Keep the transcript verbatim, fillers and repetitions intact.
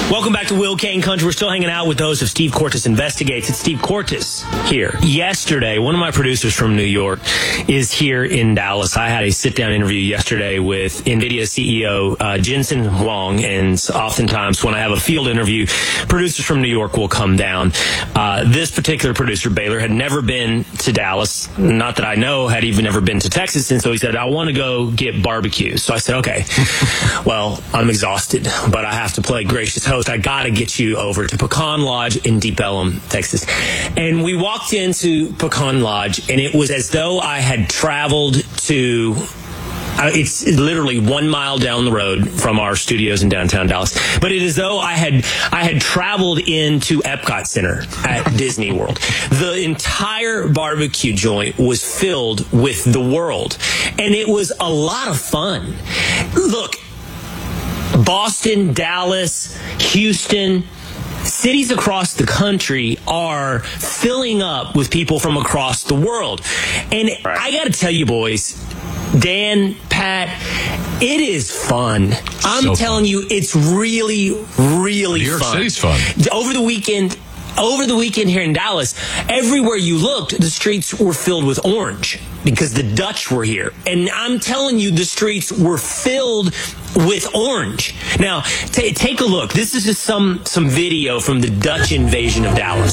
Welcome back to Will Kane Country. We're still hanging out with those of Steve Cortes Investigates. It's Steve Cortes here. Yesterday, one of my producers from New York is here in Dallas. I had a sit-down interview yesterday with NVIDIA C E O uh, Jensen Huang, and oftentimes when I have a field interview, producers from New York will come down. Uh, this particular producer, Baylor, had never been to Dallas, not that I know, had even never been to Texas, and so he said, I want to go get barbecue. So I said, okay, well, I'm exhausted, but I have to play gracious host. I got to get you over to Pecan Lodge in Deep Ellum, Texas. And we walked into Pecan Lodge, and it was as though I had traveled to... Uh, it's literally one mile down the road from our studios in downtown Dallas. But it is as though I had I had traveled into Epcot Center at Disney World. The entire barbecue joint was filled with the world. And it was a lot of fun. Look, Boston, Dallas, Houston, cities across the country are filling up with people from across the world. And right. I got to tell you, boys, Dan, Pat, it is fun. I'm so telling fun. you, it's really, really New York fun. City's fun. Over the weekend, over the weekend here in Dallas, everywhere you looked, the streets were filled with orange because the Dutch were here. And I'm telling you, the streets were filled with orange. Now, t- take a look. This is just some, some video from the Dutch invasion of Dallas.